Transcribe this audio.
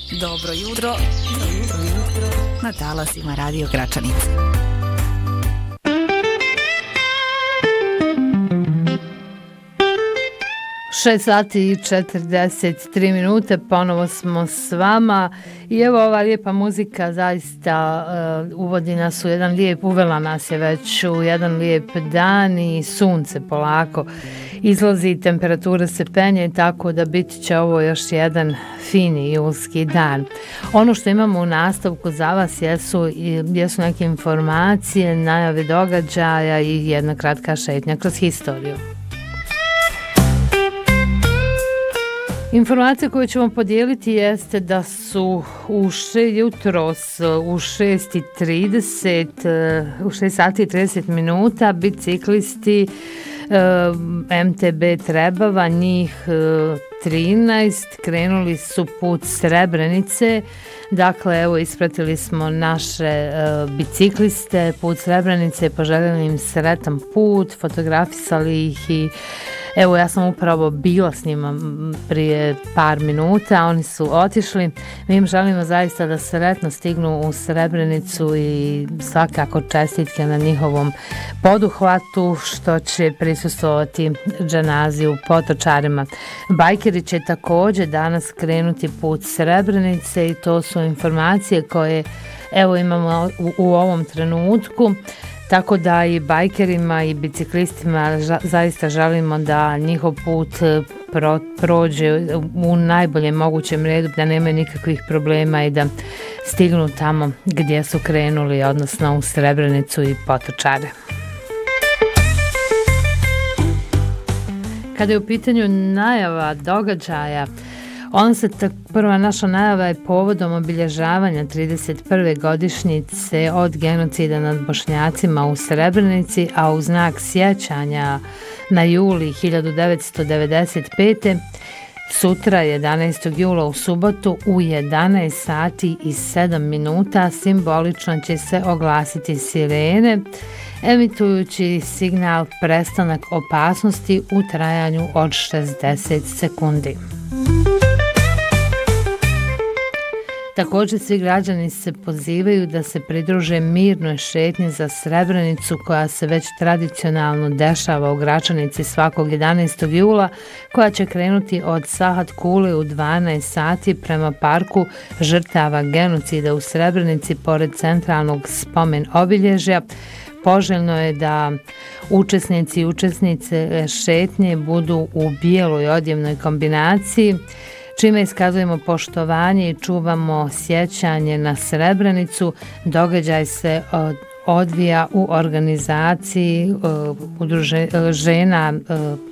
Dobro jutro na talasima Radio Gračanica. Šest sati i 43 minute, ponovo smo s vama i evo ova lijepa muzika zaista uvodi nas u jedan lijep, uvela nas je već u jedan lijep dan i sunce polako izlazi, temperatura se penje, tako da biti će ovo još jedan fini julski dan. Ono što imamo u nastavku za vas jesu neke informacije, najave događaja i jedna kratka šetnja kroz historiju. Informacija koju ćemo podijeliti jeste da su jutros u 6 sati i 30 minuta biciklisti MTB Trebava, njih 13, krenuli su put Srebrenice. Dakle, evo, ispratili smo naše bicikliste put Srebrenice, poželjeli im sretan put, fotografisali ih i evo, ja sam upravo bila s njima prije par minuta, oni su otišli. Mi im želimo zaista da sretno stignu u Srebrenicu i svakako čestitke na njihovom poduhvatu što će prisustvovati dženazi u Potočarima. Bajkeri će također danas krenuti put Srebrenice i to su informacije koje evo imamo u ovom trenutku. Tako da i bajkerima i biciklistima zaista želimo da njihov put prođe u najboljem mogućem redu, da nemaju nikakvih problema i da stignu tamo gdje su krenuli, odnosno u Srebrenicu i Potočare. Kada je u pitanju najava događaja, prva naša najava je povodom obilježavanja 31. godišnjice od genocida nad Bošnjacima u Srebrenici, a u znak sjećanja na juli 1995. Sutra 11. jula u subotu u 11 sati i 7 minuta simbolično će se oglasiti sirene, emitujući signal prestanak opasnosti u trajanju od 60 sekundi. Također svi građani se pozivaju da se pridruže mirnoj šetnji za Srebrenicu koja se već tradicionalno dešava u Gračanici svakog 11. jula, koja će krenuti od Sahat Kule u 12 sati prema parku žrtava genocida u Srebrenici pored centralnog spomen obilježja. Poželjno je da učesnici i učesnice šetnje budu u bijeloj odjevnoj kombinaciji, čime iskazujemo poštovanje i čuvamo sjećanje na Srebrenicu. Događaj se odvija u organizaciji žena